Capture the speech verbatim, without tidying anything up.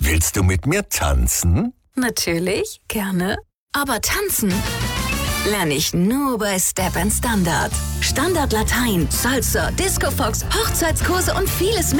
Willst du mit mir tanzen? Natürlich, gerne. Aber tanzen lerne ich nur bei Step and Standard. Standard Latein, Salsa, Disco Fox, Hochzeitskurse und vieles mehr.